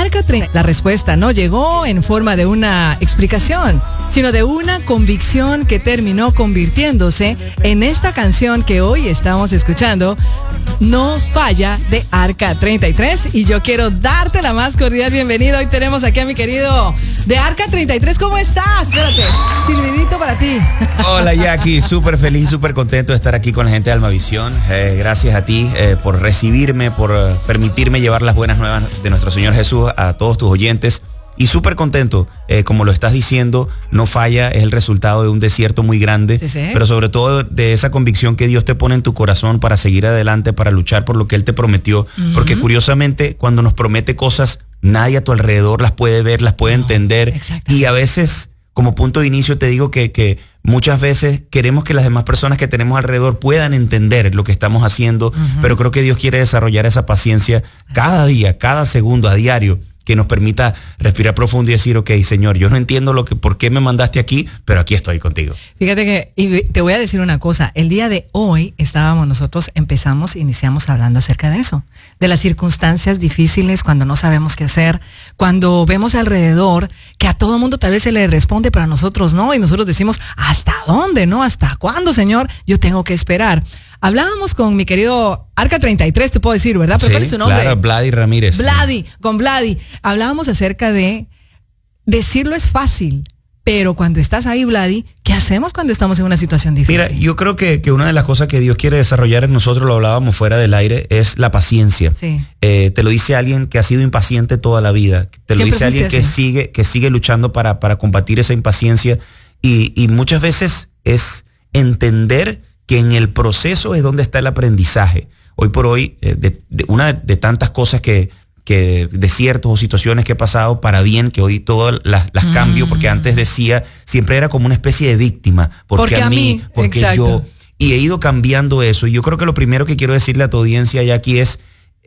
Arca 30, la respuesta no llegó en forma de una explicación, sino de una convicción que terminó convirtiéndose en esta canción que hoy estamos escuchando, No Falla, de Arca 33. Y yo quiero darte la más cordial bienvenida. Hoy tenemos aquí a mi querido de Arca 33. ¿Cómo estás? Espérate, silbidito para ti. Hola Jackie, súper feliz, súper contento de estar aquí con la gente de Almavisión. Gracias a ti por recibirme, por permitirme llevar las buenas nuevas de nuestro Señor Jesús a todos tus oyentes. Y súper contento, como lo estás diciendo, No Falla es el resultado de un desierto muy grande, sí. Pero sobre todo de esa convicción que Dios te pone en tu corazón para seguir adelante, para luchar por lo que Él te prometió. Porque curiosamente, cuando nos promete cosas, nadie a tu alrededor las puede ver, las puede entender. Y a veces, como punto de inicio, te digo que muchas veces queremos que las demás personas que tenemos alrededor puedan entender lo que estamos haciendo, pero creo que Dios quiere desarrollar esa paciencia cada día, cada segundo, a diario, que nos permita respirar profundo y decir, ok, Señor, yo no entiendo por qué me mandaste aquí, pero aquí estoy contigo. Fíjate que, y te voy a decir una cosa, el día de hoy iniciamos hablando acerca de eso, de las circunstancias difíciles, cuando no sabemos qué hacer, cuando vemos alrededor que a todo mundo tal vez se le responde, pero a nosotros no, y nosotros decimos, ¿hasta dónde, no? ¿Hasta cuándo, Señor? Yo tengo que esperar. Hablábamos con mi querido Arca 33, te puedo decir, ¿verdad? ¿Pero sí, cuál es su nombre? Claro, Vladi Ramírez. Con Vladi. Hablábamos acerca de decirlo es fácil, pero cuando estás ahí, Vladi, ¿qué hacemos cuando estamos en una situación difícil? Mira, yo creo que una de las cosas que Dios quiere desarrollar en nosotros, lo hablábamos fuera del aire, es la paciencia. Sí. Te lo dice alguien que ha sido impaciente toda la vida. Te lo dice alguien que sigue luchando para combatir esa impaciencia. Y muchas veces es entender que en el proceso es donde está el aprendizaje. Hoy por hoy, una de tantas cosas que desiertos o situaciones que he pasado para bien, que hoy todas las cambio, porque antes decía, siempre era como una especie de víctima, porque a mí, porque yo, y he ido cambiando eso. Y yo creo que lo primero que quiero decirle a tu audiencia ya aquí es,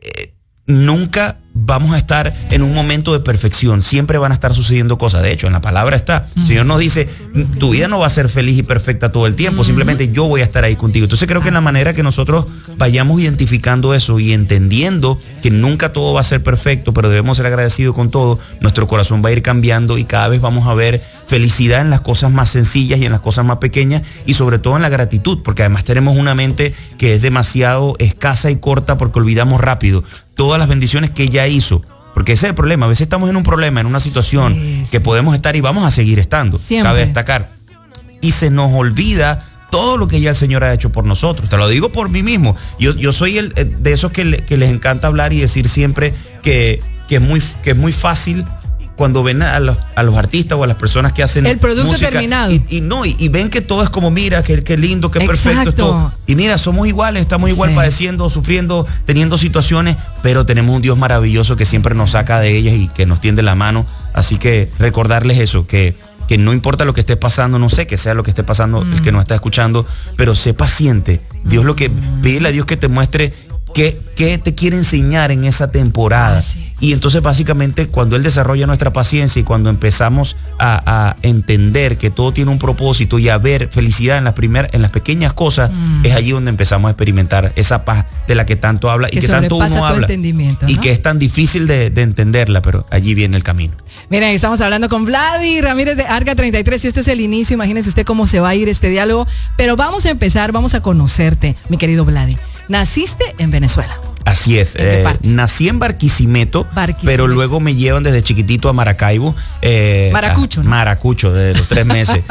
nunca vamos a estar en un momento de perfección, siempre van a estar sucediendo cosas. De hecho, en la palabra está, el Señor nos dice, tu vida no va a ser feliz y perfecta todo el tiempo, simplemente yo voy a estar ahí contigo. Entonces creo que en la manera que nosotros vayamos identificando eso y entendiendo que nunca todo va a ser perfecto, pero debemos ser agradecidos con todo, nuestro corazón va a ir cambiando y cada vez vamos a ver felicidad en las cosas más sencillas y en las cosas más pequeñas, y sobre todo en la gratitud, porque además tenemos una mente que es demasiado escasa y corta porque olvidamos rápido todas las bendiciones que ella hizo, porque ese es el problema. A veces estamos en un problema, en una situación que podemos estar y vamos a seguir estando, cabe destacar, y se nos olvida todo lo que ya el Señor ha hecho por nosotros. Te lo digo por mí mismo. Yo soy de esos que les encanta hablar y decir siempre que es muy fácil cuando ven a los artistas o a las personas que hacen el producto música, terminado y ven que todo es como, mira, qué lindo, qué perfecto es todo. Y mira, somos iguales, estamos igual padeciendo, sufriendo, teniendo situaciones, pero tenemos un Dios maravilloso que siempre nos saca de ellas y que nos tiende la mano. Así que recordarles eso, que no importa lo que esté pasando, no sé qué sea lo que esté pasando, el que nos está escuchando, pero sé paciente. Dios pídele a Dios que te muestre qué te quiere enseñar en esa temporada. Y entonces básicamente cuando Él desarrolla nuestra paciencia y cuando empezamos a entender que todo tiene un propósito y a ver felicidad en las pequeñas cosas, es allí donde empezamos a experimentar esa paz de la que tanto habla y que tanto uno habla, ¿no? Y que es tan difícil de entenderla, pero allí viene el camino. Miren, estamos hablando con Vladi Ramírez de Arca 33 y esto es el inicio. Imagínense usted cómo se va a ir este diálogo, pero vamos a conocerte, mi querido Vladi. Naciste en Venezuela. Así es, nací en Barquisimeto, pero luego me llevan desde chiquitito a Maracaibo. Maracucho, ¿no? Maracucho, de los 3 meses.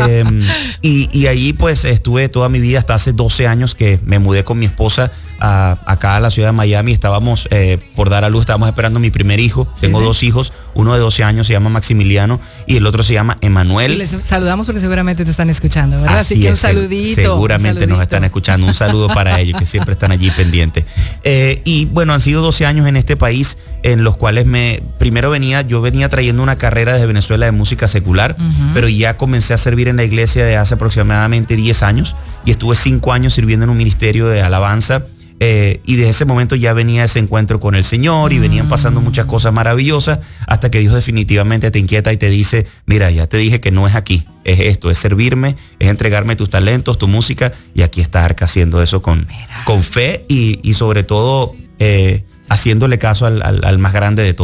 Y allí pues estuve toda mi vida hasta hace 12 años que me mudé con mi esposa acá a la ciudad de Miami. Estábamos por dar a luz, estábamos esperando mi primer hijo. Tengo 2 hijos, uno de 12 años se llama Maximiliano y el otro se llama Emanuel. Y les saludamos porque seguramente te están escuchando, ¿verdad? Así que un saludito. Seguramente nos están escuchando. Un saludo para ellos que siempre están allí pendientes. Y bueno, han sido 12 años en este país en los cuales yo venía trayendo una carrera desde Venezuela de música secular, pero ya comencé a servir en la iglesia de hace aproximadamente 10 años y estuve 5 años sirviendo en un ministerio de alabanza. Y desde ese momento ya venía ese encuentro con el Señor y venían pasando muchas cosas maravillosas hasta que Dios definitivamente te inquieta y te dice, mira, ya te dije que no es aquí, es esto, es servirme, es entregarme tus talentos, tu música, y aquí está Arca haciendo eso con fe y sobre todo haciéndole caso al más grande de todos.